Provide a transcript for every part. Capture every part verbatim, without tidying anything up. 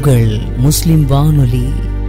உங்கள் முஸ்லிம் வானொலி.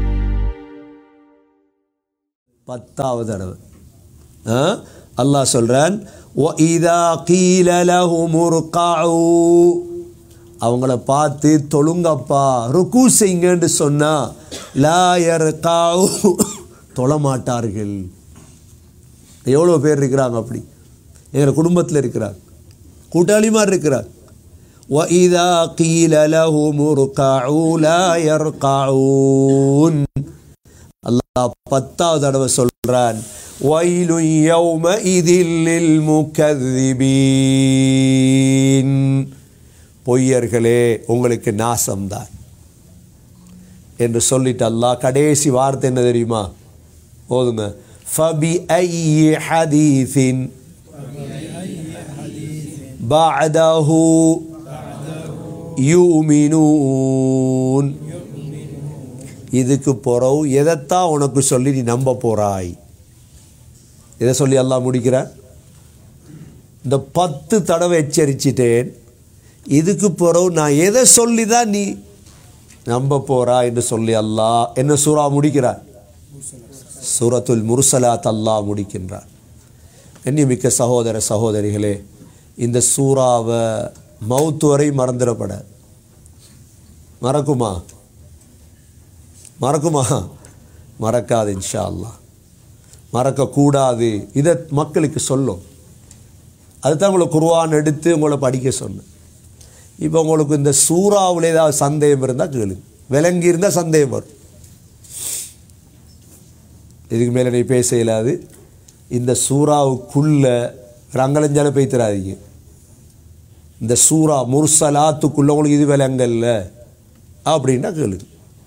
பத்தாவது தடவை அல்லாஹ் சொல்றான், وَإِذَا قِيلَ لَهُمُ ارْكَعُوا, அவங்கள பார்த்து தொழுங்கப்பா ருக்கு செய்யுங்கன்னு சொன்னா லா யர்கஉ, தொழமாட்டார்கள். எவ்வளோ பேர் இருக்கிறாங்க அப்படி? எங்கள் குடும்பத்தில் இருக்கிறார், கூட்டாளி மாதிரி இருக்கிறார். وَإِذَا قِيلَ لَهُمُ ارْكَعُوا لَا يَرْكَعُونَ. அல்லாஹ் பத்தாவது தடவை சொல்றான், وَيْلٌ يَوْمَئِذٍ لِلْمُكَذِّبِينَ, பொய்யர்களே உங்களுக்கு நாசம்தான் என்று சொல்லிட்டு அல்லாஹ் கடைசி வார்த்தை என்ன தெரியுமா? ஓதுங்க. فَبِأَيِّ حَدِيثٍ بَعْدَهُ يُؤْمِنُونَ, இதுக்கு பிறகு எதைத்தான் உனக்கு சொல்லி நீ நம்ப போறாய்? எதை சொல்லி அல்லாஹ் முடிக்கிறார்? இந்த பத்து தடவை எச்சரிச்சிட்டேன், இதுக்கு பிறகு நான் எதை சொல்லி தான் நீ நம்ப போறா என்று சொல்லி அல்லாஹ் என்ன சூரா முடிக்கிறார்? சூரத்துல் முர்சலாத் அல்லாஹ் முடிக்கின்றார். கண்ணியமிக்க சகோதர சகோதரிகளே, இந்த சூறாவை மௌத்து வரை மறந்துடப்பட மறக்குமா? மறக்குமா? மறக்காது இன்ஷா அல்லாஹ், மறக்கக்கூடாது. இதை மக்களுக்கு சொல்லும். அதுதான் உங்களை குர்ஆன் எடுத்து உங்களை படிக்க சொன்னேன். இப்போ உங்களுக்கு இந்த சூறாவில் ஏதாவது சந்தேகம் இருந்தால் கேளுங்க, விளங்கி இருந்தால் சந்தேகம் வரும். இதுக்கு மேலே நீ பேச இயலாது. இந்த சூறாவுக்குள்ளே ரங்கலஞ்சால பேய்த்திராதீங்க. இந்த சூறா முர்சலாத்துக்குள்ள உங்களுக்கு இது விளங்கல்ல அப்படின்னா கேளுங்க.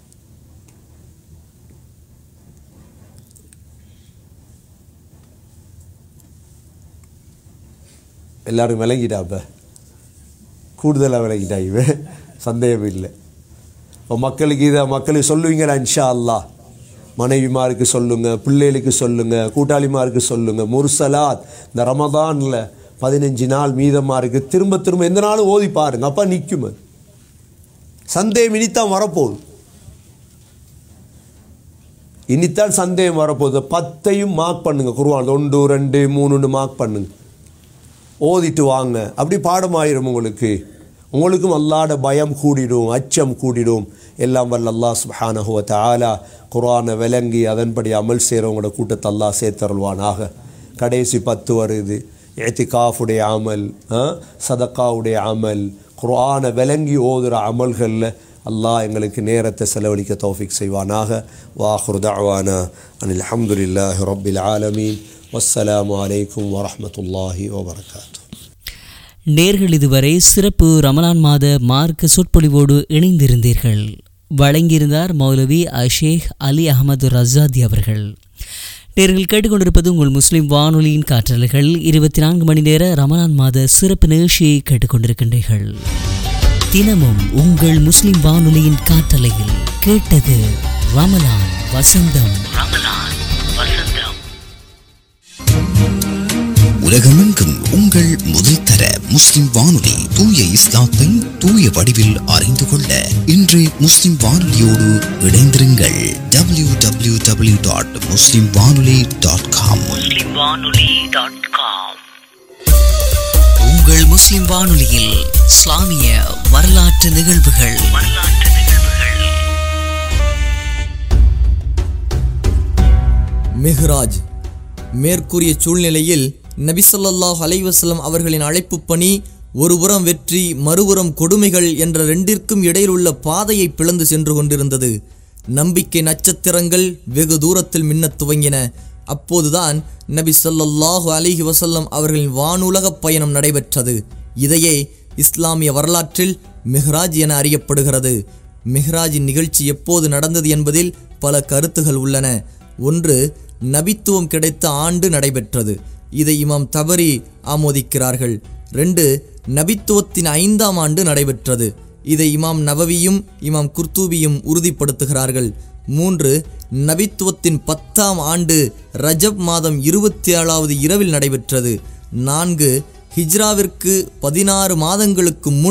எல்லாரும் விளங்கிட்டாப்ப, கூடுதலாக விளங்கிட்டா இவன், சந்தேகம் இல்லை. இப்போ மக்களுக்கு இதை மக்களுக்கு சொல்லுவீங்களா? இன்ஷா அல்லாஹ் மனைவிமாருக்கு சொல்லுங்கள், பிள்ளைகளுக்கு சொல்லுங்கள், கூட்டாளிமாருக்கு சொல்லுங்கள். முர்சலாத் இந்த ரமதானில் பதினஞ்சு நாள் மீதமாக இருக்குது, திரும்ப திரும்ப எந்த நாளும் ஓதி பாருங்க, அப்போ நிற்கும். அது சந்தேகம் இனித்தான் வரப்போகுது, இனித்தான் சந்தேகம் வரப்போகுது. பத்தையும் மார்க் பண்ணுங்க, குர்ஆன் ஒன்று ரெண்டு மூணுன்னு மார்க் பண்ணுங்க, ஓதிட்டு வாங்க. அப்படி பாடமாயிரும் உங்களுக்கு. உங்களுக்கும் அல்லாஹ்ட பயம் கூடிடும், அச்சம் கூடிடும். எல்லாம் வல்ல அல்லாஹ் சுப்ஹானஹு வ தஆலா குர்ஆனை விளங்கி அதன்படி அமல் செய்கிறவங்களோட கூட்டத்தை அல்லாஹ் சேர்த்தருள்வானாக. கடைசி பத்து வருது, இஅ்திகாஃபுடைய அமல், சதக்காவுடைய அமல், குர்ஆனை விளங்கி ஓதுகிற அமல்களில் அல்லாஹ் எங்களுக்கு நேரத்தை செலவழிக்க தௌஃபீக் செய்வானாக. வாஹிரு தஅவானா அனில் ஹம்துலில்லாஹி ரப்பில் ஆலமீன். வஸ்ஸலாமு அலைக்கும் வரஹ்மத்துல்லாஹி வபரகாத்துஹு. நேர்கள் இதுவரை சிறப்பு ரமலான் மாத மார்க்க சொற்பொழிவோடு இணைந்திருந்தீர்கள். வழங்கியிருந்தார் மௌலவி அஷேக் அலி அஹமது ரஸாதி அவர்கள். நேர்கள் கேட்டுக்கொண்டிருப்பது உங்கள் முஸ்லிம் வானொலியின் காற்றலைகள். இருபத்தி நான்கு மணி நேர ரமலான் மாத சிறப்பு நிகழ்ச்சியை கேட்டுக்கொண்டிருக்கின்றீர்கள். தினமும் உங்கள் முஸ்லிம் வானொலியின் காற்றலையில் கேட்டது ரமலான் வசந்தம். ரமலான் வசந்தம். உலகமெங்கும் உங்கள் முதல் தர முஸ்லிம் வானொலி தூய இஸ்லாத்தை தூய வடிவில் அறிந்து கொள்ள இன்று முஸ்லிம் வானொலியோடு இணைந்திருங்கள். டபிள்யூ டபிள்யூ டபிள்யூ டாட் முஸ்லிம் வானொலி டாட் காம். உங்கள் முஸ்லிம் வானொலியில் இஸ்லாமிய வரலாற்று நிகழ்வுகள். மிஹ்ராஜ். மேற்கூறிய சூழ்நிலையில் நபி ஸல்லல்லாஹு அலைஹி வஸல்லம் அவர்களின் அழைப்பு பணி ஒருபுறம் வெற்றி, மறுபுறம் கொடுமைகள் என்ற ரெண்டிற்கும் இடையில் உள்ள பாதையை பிளந்து சென்று கொண்டிருந்தது. நம்பிக்கை நட்சத்திரங்கள் வெகு தூரத்தில் மின்னத் துவங்கின. அப்போதுதான் நபி ஸல்லல்லாஹு அலைஹி வஸல்லம் அவர்களின் வானுலக பயணம் நடைபெற்றது. இதையே இஸ்லாமிய வரலாற்றில் மிஹ்ராஜ் என அறியப்படுகிறது. மிஹ்ராஜின் நிகழ்ச்சி எப்போது நடந்தது என்பதில் பல கருத்துகள் உள்ளன. ஒன்று, நபித்துவம் கிடைத்த ஆண்டு நடைபெற்றது. இதை இமாம் தபரி ஆமோதிக்கிறார்கள். ரெண்டு, நபித்துவத்தின் ஐந்தாம் ஆண்டு நடைபெற்றது. இதை இமாம் நவவியும் இமாம் குர்தூபியும் உறுதிப்படுத்துகிறார்கள். மூன்று, நபித்துவத்தின் பத்தாம் ஆண்டு ரஜப் மாதம் இருபத்தி ஏழாவது இரவில் நடைபெற்றது. நான்கு, ஹிஜ்ராவிற்கு பதினாறு மாதங்களுக்கு முன்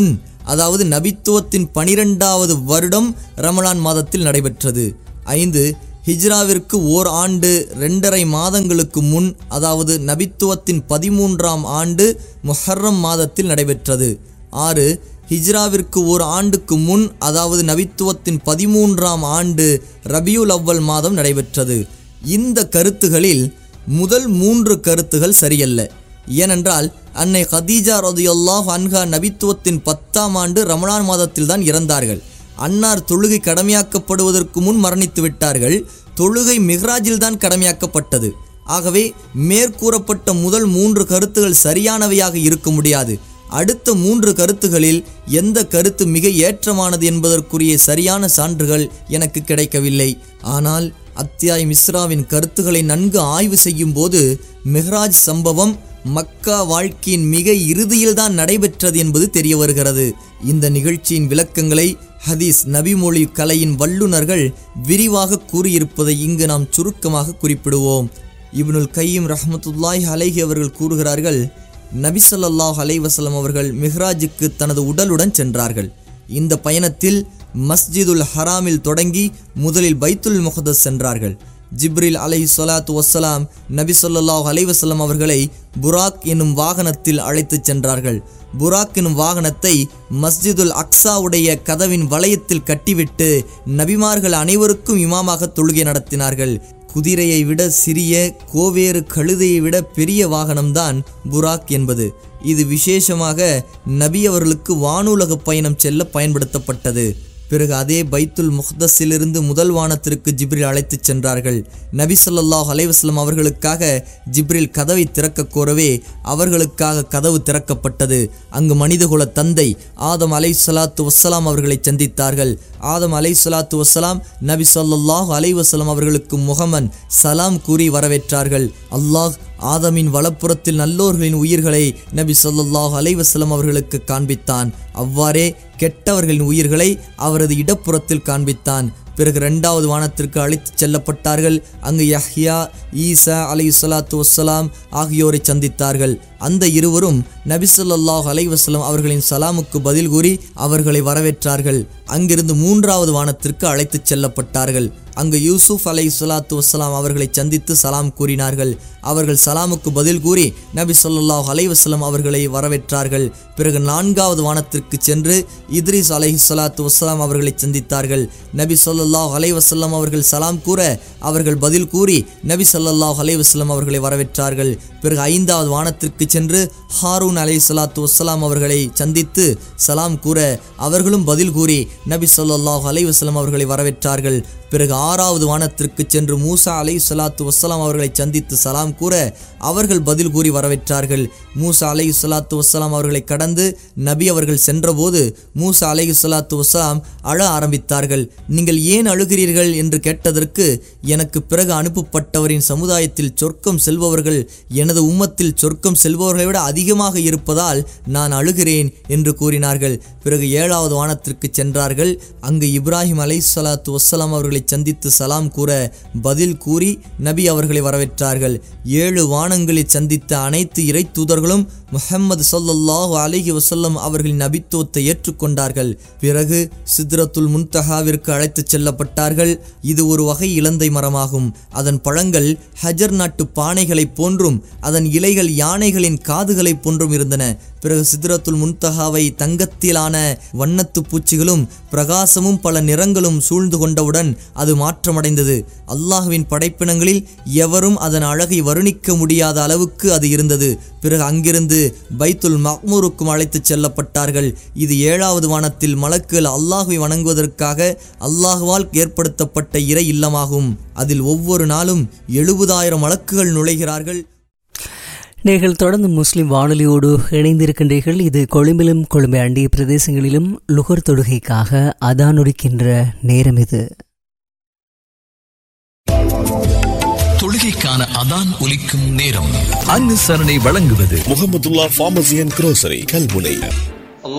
அதாவது நபித்துவத்தின் பனிரெண்டாவது வருடம் ரமலான் மாதத்தில் நடைபெற்றது. ஐந்து ஹிஜ்ராவிற்கு ஓர் ஆண்டு ரெண்டரை மாதங்களுக்கு முன், அதாவது நபித்துவத்தின் பதிமூன்றாம் ஆண்டு முஹர்ரம் மாதத்தில் நடைபெற்றது. ஆறு ஹிஜ்ராவிற்கு ஓர் ஆண்டுக்கு முன், அதாவது நபித்துவத்தின் பதிமூன்றாம் ஆண்டு ரபியுல் அவ்வல் மாதம் நடைபெற்றது. இந்த கருத்துகளில் முதல் மூன்று கருத்துகள் சரியல்ல. ஏனென்றால் அன்னை கதீஜா ரலியல்லாஹு அன்ஹா நபித்துவத்தின் பத்தாம் ஆண்டு ரமலான் மாதத்தில் தான் இறந்தார்கள். அன்னார் தொழுகை கடமையாக்கப்படுவதற்கு முன் மரணித்து விட்டார்கள். தொழுகை மிஹ்ராஜில் தான் கடமையாக்கப்பட்டது. ஆகவே மேற்கூறப்பட்ட முதல் மூன்று கருத்துகள் சரியானவையாக இருக்க முடியாது. அடுத்த மூன்று கருத்துகளில் எந்த கருத்து மிக ஏற்றமானது என்பதற்குரிய சரியான சான்றுகள் எனக்கு கிடைக்கவில்லை. ஆனால் அத்தியாயம் இஸ்ராவின் கருத்துக்களை நன்கு ஆய்வு செய்யும் போது மிஹ்ராஜ் சம்பவம் மக்கா வாழ்க்கையின் மிக இறுதியில் தான் நடைபெற்றது என்பது தெரிய வருகிறது. இந்த நிகழ்ச்சியின் விளக்கங்களை ஹதீஸ் நபிமொழி கலையின் வல்லுநர்கள் விரிவாக கூறியிருப்பதை இங்கு நாம் சுருக்கமாக குறிப்பிடுவோம். இப்னுல் கையிம் ரஹ்மத்துல்லாஹி அலைஹி அவர்கள் கூறுகிறார்கள், நபி ஸல்லல்லாஹு அலைஹி வஸல்லம் அவர்கள் மிஹ்ராஜுக்கு தனது உடலுடன் சென்றார்கள். இந்த பயணத்தில் மஸ்ஜிதுல் ஹராமில் தொடங்கி முதலில் பைத்துல் முகதஸ் சென்றார்கள். ஜிப்ரில் அலைஹி ஸலாத்து வஸ்ஸலாம் நபி ஸல்லல்லாஹு அலைஹி வஸல்லம் அவர்களை புராக் என்னும் வாகனத்தில் அழைத்து சென்றார்கள். புராக் என்னும் வாகனத்தை மஸ்ஜிதுல் அக்ஸாவுடைய கதவின் வளையத்தில் கட்டிவிட்டு நபிமார்கள் அனைவருக்கும் இமாமாக தொழுகை நடத்தினார்கள். குதிரையை விட சிறிய, கோவேறு கழுதையை விட பெரிய வாகனம்தான் புராக் என்பது. இது விசேஷமாக நபி அவர்களுக்கு வானுலக பயணம் செல்ல பயன்படுத்தப்பட்டது. பிறகு அதே பைத்துல் முக்தஸிலிருந்து முதல் வானத்திற்கு ஜிப்ரில் அழைத்து சென்றார்கள். நபி ஸல்லல்லாஹு அலைஹி வஸல்லம் அவர்களுக்காக ஜிப்ரில் கதவை திறக்க கோரவே அவர்களுக்காக கதவு திறக்கப்பட்டது. அங்கு மனிதகுல தந்தை ஆதம் அலைஹிஸ்ஸலாத்து வஸ்ஸலாம் அவர்களை சந்தித்தார்கள். ஆதம் அலைஹிஸ்ஸலாத்து வஸ்ஸலாம் நபி ஸல்லல்லாஹு அலைஹி வஸல்லம் அவர்களுக்கு முகமன் சலாம் கூறி வரவேற்றார்கள். அல்லாஹ் ஆதமின் வலப்புறத்தில் நல்லோர்களின் உயிர்களை நபி ஸல்லல்லாஹு அலைஹி வஸல்லம் அவர்களுக்கு காண்பித்தான். அவ்வாறே கெட்டவர்களின் உயிர்களை அவரது இடப்புறத்தில் காண்பித்தான். பிறகு இரண்டாவது வானத்திற்கு அழைத்து செல்லப்பட்டார்கள். அங்கு யஹ்யா, ஈசா அலைஹிஸ்ஸலாத்து வஸ்ஸலாம் ஆகியோரை சந்தித்தார்கள். அந்த இருவரும் நபி ஸல்லல்லாஹு அலைஹி வஸல்லம் அவர்களின் சலாமுக்கு பதில் கூறி அவர்களை வரவேற்றார்கள். அங்கிருந்து மூன்றாவது வானத்திற்கு அழைத்து செல்லப்பட்டார்கள். அங்கு யூசுப் அலைஹிஸ்ஸலாத்து வஸ்ஸலாம் அவர்களை சந்தித்து சலாம் கூறினார்கள். அவர்கள் சலாமுக்கு பதில் கூறி நபி ஸல்லல்லாஹு அலைஹி வஸல்லம் அவர்களை வரவேற்றார்கள். பிறகு நான்காவது வானத்திற்கு சென்று இத்ரீஸ் அலைஹிஸ்ஸலாத்து வஸ்ஸலாம் அவர்களை சந்தித்தார்கள். நபி ஸல்லல்லாஹு அலைஹி வஸல்லம் அவர்கள் சலாம் கூற அவர்கள் பதில் கூறி நபி ஸல்லல்லாஹு அலைஹி வஸல்லம் அவர்களை வரவேற்றார்கள். பிறகு ஐந்தாவது வானத்திற்கு சென்று ஹாரூன் அலைஹிஸ்ஸலாத்து வஸ்ஸலாம் அவர்களை சந்தித்து சலாம் கூற அவர்களும் பதில் கூறி நபி ஸல்லல்லாஹு அலைஹி வஸல்லம் அவர்களை வரவேற்றார்கள். பிறகு ஆறாவது வானத்திற்கு சென்று மூசா அலைஹிஸ்ஸலாத்து வஸ்ஸலாம் அவர்களை சந்தித்து சலாம் கூற அவர்கள் பதில் கூறி வரவேற்றார்கள். மூசா அலைஹிஸ்ஸலாத்து வஸ்ஸலாம் அவர்களை கடந்து நபி அவர்கள் சென்றபோது மூசா அலைஹிஸ்ஸலாத்து வஸ்ஸலாம் அழ ஆரம்பித்தார்கள். நீங்கள் ஏன் அழுகிறீர்கள் என்று கேட்டதற்கு, எனக்கு பிறகு அனுப்பப்பட்டவரின் சமுதாயத்தில் சொர்க்கம் செல்பவர்கள் எனது உம்மத்தில் சொர்க்கம் செல்பவர்களை விட அதிகமாக இருப்பதால் நான் அழுகிறேன் என்று கூறினார்கள். பிறகு ஏழாவது வானத்திற்கு சென்றார்கள். அங்கு இப்ராஹிம் அலைஹிஸ்ஸலாத்து வஸ்ஸலாம் அவர்களை சந்தித்து சலாம் கூற பதில் கூறி நபி அவர்களை வரவேற்றார்கள். ஏழு வானங்களில் சந்தித்த அனைத்து இறை தூதர்களும் முஹம்மது ஸல்லல்லாஹு அலைஹி வஸல்லம் அவர்களின் நபித்துவத்தை ஏற்றுக்கொண்டார்கள். பிறகு சித்ரத்துல் முன்தஹாவிற்கு அழைத்து செல்லப்பட்டார்கள். இது ஒரு வகை இலந்தை மரமாகும். அதன் பழங்கள் ஹஜர் நாட்டு பானைகளை போன்றும் அதன் இலைகள் யானைகளின் காதுகளை போன்றும் இருந்தன. பிறகு சித்ரத்துல் முன்தஹாவை தங்கத்திலான வண்ணத்து பூச்சிகளும் பிரகாசமும் பல நிறங்களும் சூழ்ந்து கொண்டவுடன் அது மாற்றமடைந்தது. அல்லாஹ்வின் படைப்பினங்களில் எவரும் அதன் அழகை வர்ணிக்க முடியாத அளவுக்கு அது இருந்தது. பிறகு அங்கிருந்து பைத்துல் மக்மூருக்கும் அழைத்து செல்லப்பட்டார்கள். இது ஏழாவது வானத்தில் மலக்குகள் அல்லாஹ்வை வணங்குவதற்காக அல்லாஹ்வால் ஏற்படுத்தப்பட்ட இறை இல்லமாகும். அதில் ஒவ்வொரு நாளும் எழுபதாயிரம் மலக்குகள் நுழைகிறார்கள். நீங்கள் தொடர்ந்து முஸ்லிம் வானொலியோடு இணைந்திருக்கின்றீர்கள். இது கொழும்பிலும் கொழும்பை அண்டிய பிரதேசங்களிலும் லுகர் தொழுகைக்காக அதானொடுக்கின்ற நேரம். இது தொழுகைக்கான அதான் ஒலிக்கும் நேரம். அனுசரணை வழங்குவது Mahmudullah pharmacy and grocery Kalmunai.